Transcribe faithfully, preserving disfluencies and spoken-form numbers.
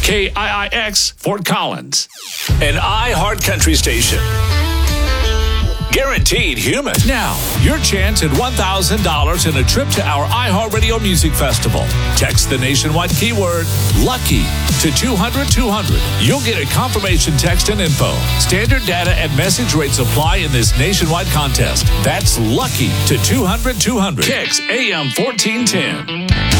K I I X, Fort Collins. An iHeart Country station. Guaranteed human. Now, your chance at one thousand dollars and a trip to our iHeartRadio Music Festival. Text the nationwide keyword LUCKY to two hundred two hundred. You'll get a confirmation text and info. Standard data and message rates apply in this nationwide contest. That's LUCKY to two hundred two hundred. Kicks A M fourteen ten.